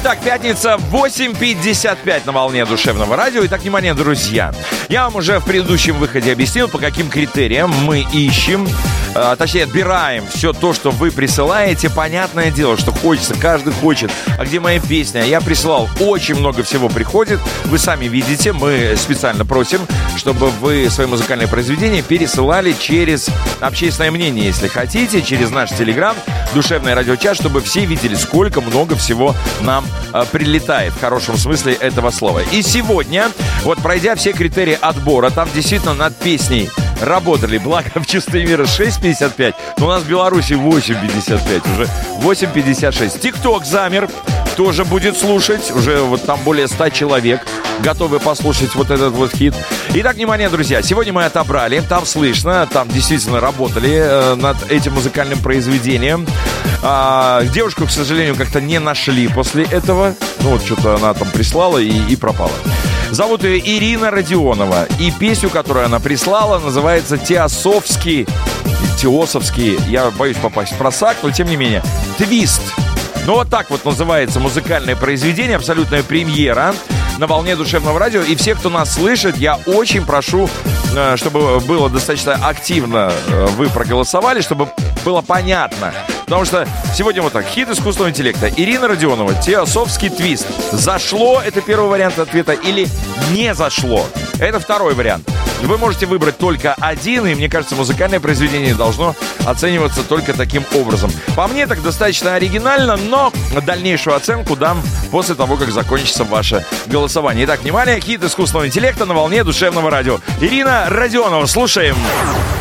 Так, пятница, 8:55 на волне душевного радио. Итак, внимание, друзья. Я вам уже в предыдущем выходе объяснил, по каким критериям мы ищем, точнее, отбираем все то, что вы присылаете. Понятное дело, что хочется, каждый хочет. А где моя песня? Я присылал, очень много всего приходит. Вы сами видите, мы специально просим, чтобы вы свои музыкальные произведения пересылали через общественное мнение, если хотите, через наш Телеграм, Душевный радиочат, чтобы все видели, сколько много всего нам прилетает, в хорошем смысле этого слова. И сегодня, вот пройдя все критерии отбора, там действительно над песней работали, благо в «Чувстве мира» 6:55, но у нас в Беларуси 8:55, уже 8:56. ТикТок замер, тоже будет слушать, уже вот там более 100 человек готовы послушать вот этот вот хит. Итак, внимание, друзья, сегодня мы отобрали, там слышно, там действительно работали над этим музыкальным произведением. Девушку, к сожалению, как-то не нашли после этого, ну вот что-то она там прислала и пропала. Зовут ее Ирина Родионова. И песню, которую она прислала, называется «Теософский». Я боюсь попасть в просак, но тем не менее. «Твист». Ну вот так вот называется музыкальное произведение. Абсолютная премьера на волне душевного радио. И все, кто нас слышит, я очень прошу, чтобы было достаточно активно вы проголосовали, чтобы было понятно. Потому что сегодня вот так, хит искусственного интеллекта. Ирина Родионова, «Теософский твист». Зашло, это первый вариант ответа, или не зашло? Это второй вариант. Вы можете выбрать только один, и мне кажется, музыкальное произведение должно оцениваться только таким образом. По мне, так достаточно оригинально, но дальнейшую оценку дам после того, как закончится ваше голосование. Итак, внимание, хит искусственного интеллекта на волне душевного радио. Ирина Родионова, слушаем.